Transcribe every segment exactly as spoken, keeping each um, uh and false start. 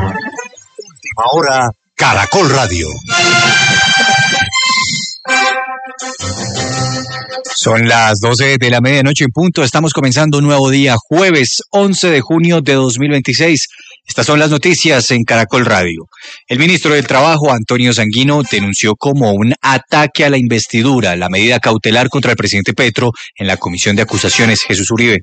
Última hora, Caracol Radio. Son las doce de la medianoche en punto. Estamos comenzando un nuevo día, jueves once de junio de dos mil veintiséis. Estas son las noticias en Caracol Radio. El ministro del Trabajo, Antonio Sanguino, denunció como un ataque a la investidura la medida cautelar contra el presidente Petro en la Comisión de Acusaciones. Jesús Uribe.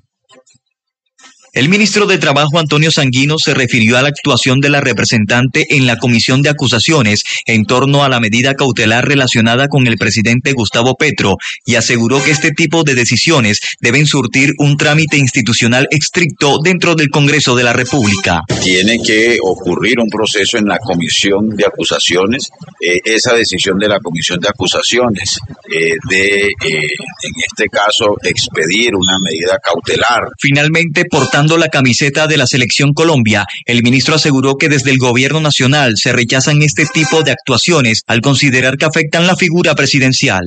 El ministro de Trabajo, Antonio Sanguino, se refirió a la actuación de la representante en la Comisión de Acusaciones en torno a la medida cautelar relacionada con el presidente Gustavo Petro y aseguró que este tipo de decisiones deben surtir un trámite institucional estricto dentro del Congreso de la República. Tiene que ocurrir un proceso en la Comisión de Acusaciones, eh, esa decisión de la Comisión de Acusaciones eh, de, eh, en este caso, expedir una medida cautelar. Finalmente, portando la camiseta de la Selección Colombia, el ministro aseguró que desde el gobierno nacional se rechazan este tipo de actuaciones al considerar que afectan la figura presidencial.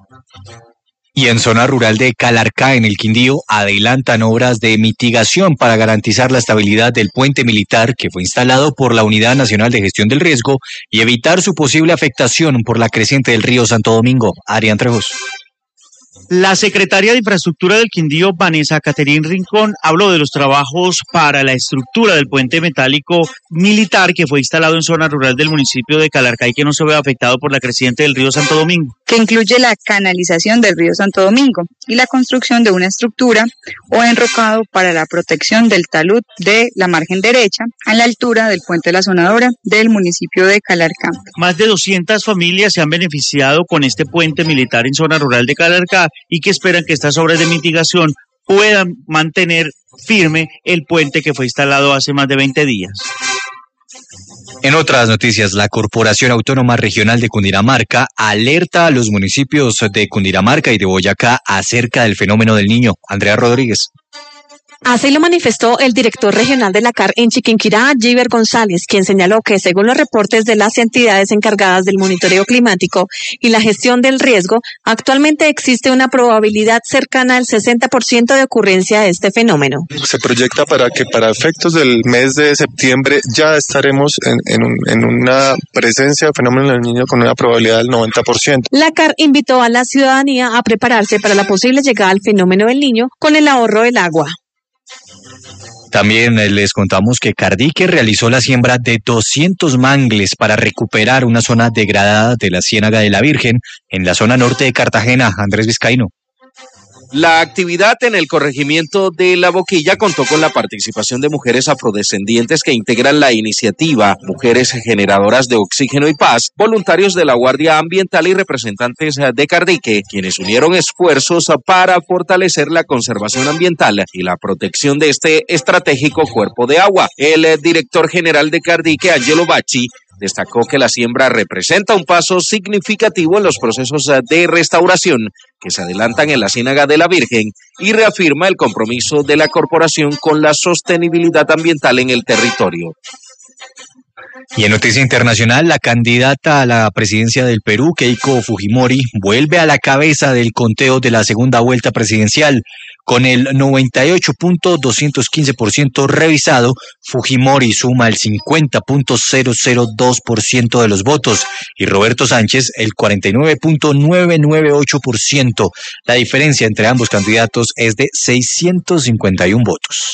Y en zona rural de Calarcá, en el Quindío, adelantan obras de mitigación para garantizar la estabilidad del puente militar que fue instalado por la Unidad Nacional de Gestión del Riesgo y evitar su posible afectación por la creciente del río Santo Domingo. Adrián Trejos. La secretaria de Infraestructura del Quindío, Vanessa Caterín Rincón, habló de los trabajos para la estructura del puente metálico militar que fue instalado en zona rural del municipio de Calarcá y que no se ve afectado por la creciente del río Santo Domingo. Que incluye la canalización del río Santo Domingo y la construcción de una estructura o enrocado para la protección del talud de la margen derecha a la altura del puente de la Sonadora del municipio de Calarcá. Más de doscientas familias se han beneficiado con este puente militar en zona rural de Calarcá y que esperan que estas obras de mitigación puedan mantener firme el puente que fue instalado hace más de veinte días. En otras noticias, la Corporación Autónoma Regional de Cundinamarca alerta a los municipios de Cundinamarca y de Boyacá acerca del fenómeno del Niño. Andrea Rodríguez. Así lo manifestó el director regional de la C A R en Chiquinquirá, Giver González, quien señaló que según los reportes de las entidades encargadas del monitoreo climático y la gestión del riesgo, actualmente existe una probabilidad cercana al sesenta por ciento de ocurrencia de este fenómeno. Se proyecta para que para efectos del mes de septiembre ya estaremos en, en, un, en una presencia de fenómeno del Niño con una probabilidad del noventa por ciento. La C A R invitó a la ciudadanía a prepararse para la posible llegada al fenómeno del Niño con el ahorro del agua. También les contamos que Cardique realizó la siembra de doscientos mangles para recuperar una zona degradada de la Ciénaga de la Virgen en la zona norte de Cartagena. Andrés Vizcaíno. La actividad en el corregimiento de La Boquilla contó con la participación de mujeres afrodescendientes que integran la iniciativa Mujeres Generadoras de Oxígeno y Paz, voluntarios de la Guardia Ambiental y representantes de Cardique, quienes unieron esfuerzos para fortalecer la conservación ambiental y la protección de este estratégico cuerpo de agua. El director general de Cardique, Angelo Bacci, destacó que la siembra representa un paso significativo en los procesos de restauración que se adelantan en la Ciénaga de la Virgen y reafirma el compromiso de la corporación con la sostenibilidad ambiental en el territorio. Y en noticia internacional, la candidata a la presidencia del Perú, Keiko Fujimori, vuelve a la cabeza del conteo de la segunda vuelta presidencial. Con el noventa y ocho punto doscientos quince por ciento revisado, Fujimori suma el cincuenta punto cero cero dos por ciento de los votos y Roberto Sánchez el cuarenta y nueve punto novecientos noventa y ocho por ciento. La diferencia entre ambos candidatos es de seiscientos cincuenta y uno votos.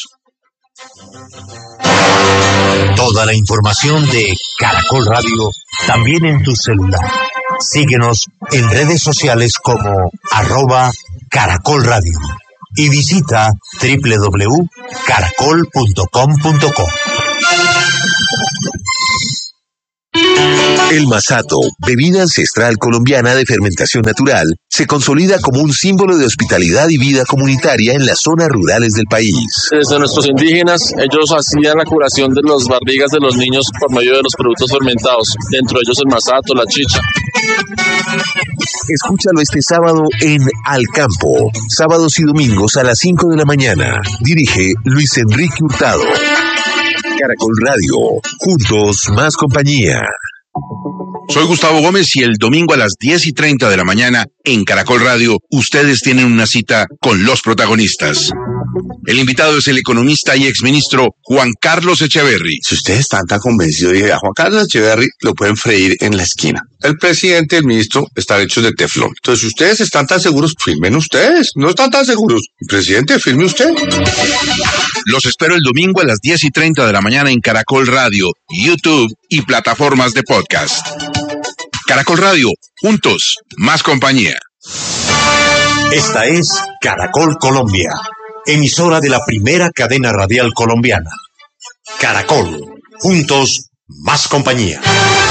Toda la información de Caracol Radio también en tu celular. Síguenos en redes sociales como arroba Caracol Radio y visita doble u doble u doble u punto caracol punto com punto co. El masato, bebida ancestral colombiana de fermentación natural, se consolida como un símbolo de hospitalidad y vida comunitaria en las zonas rurales del país. Desde nuestros indígenas, ellos hacían la curación de las barrigas de los niños por medio de los productos fermentados, dentro de ellos el masato, la chicha. Escúchalo este sábado en Al Campo, sábados y domingos a las cinco de la mañana. Dirige Luis Enrique Hurtado. Caracol Radio, juntos más compañía. Soy Gustavo Gómez y el domingo a las diez y treinta de la mañana en Caracol Radio, ustedes tienen una cita con los protagonistas. El invitado es el economista y exministro Juan Carlos Echeverry. Si ustedes están tan convencidos de a Juan Carlos Echeverry, lo pueden freír en la esquina. El presidente y el ministro están hechos de teflón. Entonces, si ustedes están tan seguros, firmen ustedes. No están tan seguros. El presidente, firme usted. Los espero el domingo a las diez y treinta de la mañana en Caracol Radio, YouTube y plataformas de podcast. Caracol Radio, juntos, más compañía. Esta es Caracol Colombia, emisora de la primera cadena radial colombiana. Caracol, juntos, más compañía.